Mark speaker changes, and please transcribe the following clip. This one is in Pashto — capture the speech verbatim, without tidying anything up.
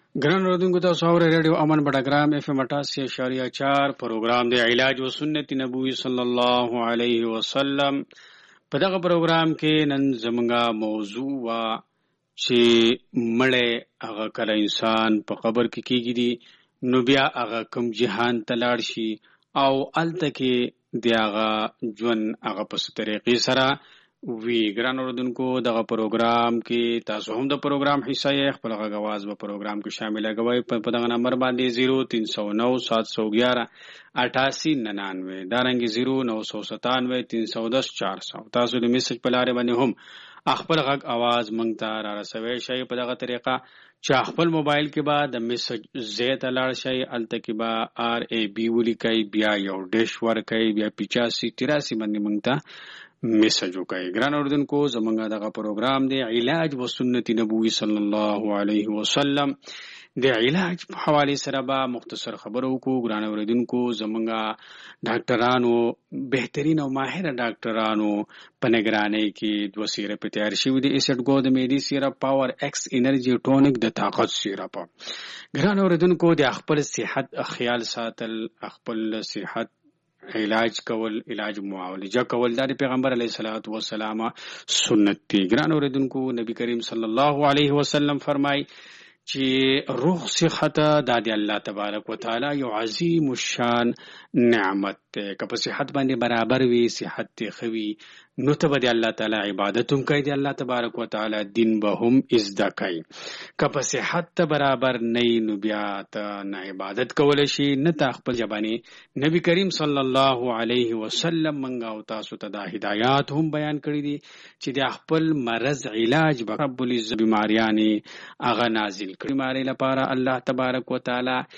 Speaker 1: ګران اوردونکو تاسو اورئ ریډیو امن بټګرام اف ام اٹھاسی اشاریه چار پروګرام دی علاج و سنت نبوي صلی الله علیه وسلم. په دغه پروګرام کې نن زمونږه موضوع وا چې مړی هغه کله انسان په قبر کې کېږي دي نو بیا هغه کوم جهان ته لاړ شي او هلته کې د هغه ژوند هغه په څه طریقې سره وی. ګران اوردونکو دغه پروګرام کې تاسو هم د پروګرام حصہ یې خپل غږ اواز په پروګرام کې شامل کوئ په دغه نمبر باندې زیرو تین سو نو سات سو گیارہ اٹھاسی ننانوے دارنګ زیرو نو سو ستانوے تین سو دس چار سو. تاسو د میسج په لارې باندې هم خپل غږ اواز مونږ ته را رسوي شئ په دغه طریقه چې خپل موبایل کې به د میسج زیت لاړ شئ الته کې به آر ای بی ولیکئ بیا یو ډیش ورکئ بیا پچاسی تراسی باندې مونږ ته میسج وکړئ. ګران اوردونکو زمونږه دغه پروګرام دی علاج و سنت نبوي صلی الله علیه وسلم. د علاج په حواله سره به مختصر خبرو وکړو. ګران اوردونکو زمونږه ډاکټرانو بهترین او ماهر ډاکټرانو په نگرانی کې دوه سیرپ تیار شوي دي. ایسټ گو د میډي سیرپ، پاور ایکس انرژي ټونیک د طاقت سیرپ. ګران اوردونکو د خپل صحت خیال ساتل، خپل صحت علاج کول، علاج معالجه کول د پیغمبر علیه الصلاۃ والسلام سنت دی. ګران اوردونکو نبی کریم صلی الله علیه وسلم فرمای چې روح صحت د الله تبارک وتعالى یو عظیم الشان نعمت ده. که په صحت باندې برابر وي، صحت خوي، نو ته به د الله تعالی عبادت هم کوي، د الله تبارک وتعالى دین به هم ازده کوي. که په صحت ته برابر نه نو بیا ته نه عبادت کولی شي نه ته خپل ژبانې. نبی کریم صلی الله علیه وسلم منګه او تاسو ته دا هدایات هم بیان کړي دي چې د خپل مرض علاج به رب العزت بیماریانې هغه نازل کړي. بیماری لپاره الله تبارک وتعالى